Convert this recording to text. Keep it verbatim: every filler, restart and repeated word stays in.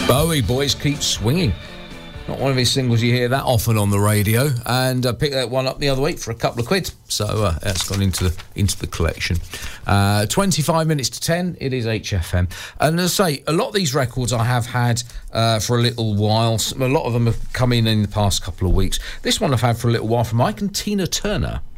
Bowie, Boys Keep Swinging. Not one of his singles you hear that often on the radio, and I uh, picked that one up the other week for a couple of quid, so uh, that's gone into the into the collection. Uh, twenty-five minutes to ten, it is H F M. And as I say, a lot of these records I have had uh, for a little while. A lot of them have come in in the past couple of weeks. This one I've had for a little while from Ike and Tina Turner.